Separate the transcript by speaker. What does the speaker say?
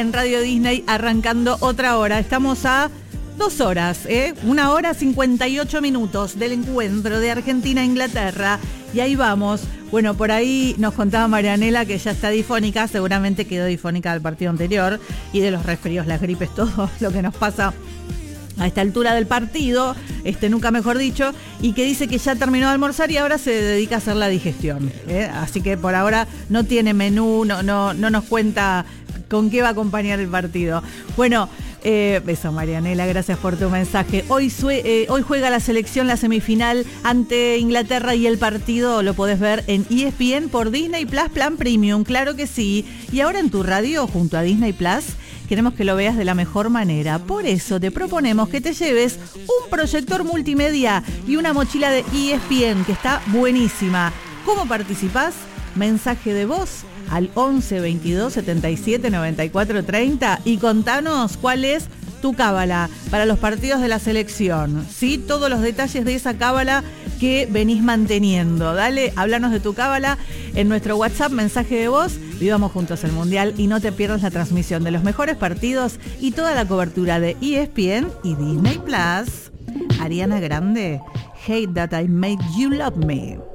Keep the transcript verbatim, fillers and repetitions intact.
Speaker 1: En Radio Disney arrancando otra hora. Estamos a dos horas, ¿eh? Una hora cincuenta y ocho minutos del encuentro de Argentina e Inglaterra. Y ahí vamos. Bueno, por ahí nos contaba Marianela que ya está difónica. Seguramente quedó difónica del partido anterior. Y de los resfríos, las gripes, todo lo que nos pasa a esta altura del partido, este nunca mejor dicho, y que dice que ya terminó de almorzar y ahora se dedica a hacer la digestión, ¿eh? Así que por ahora no tiene menú, no, no, no nos cuenta con qué va a acompañar el partido. Bueno, eh, beso Marianela, gracias por tu mensaje. Hoy, sue, eh, hoy juega la selección la semifinal ante Inglaterra y el partido lo podés ver en E S P N por Disney Plus Plan Premium, claro que sí. Y ahora en tu radio junto a Disney Plus queremos que lo veas de la mejor manera. Por eso te proponemos que te lleves un proyector multimedia y una mochila de E S P N que está buenísima. ¿Cómo participás? Mensaje de voz al once veintidós setenta y siete noventa y cuatro treinta y contanos cuál es tu cábala para los partidos de la selección, ¿sí? Todos los detalles de esa cábala que venís manteniendo. Dale, háblanos de tu cábala en nuestro WhatsApp, mensaje de voz. Vivamos juntos el Mundial y no te pierdas la transmisión de los mejores partidos y toda la cobertura de E S P N y Disney Plus. Ariana Grande, Hate That I Made You Love Me.